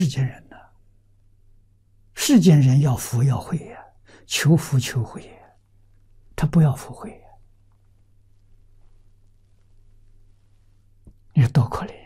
世间人呢，世间人要福要慧呀，求福求慧呀，他不要福慧呀，你说多可怜！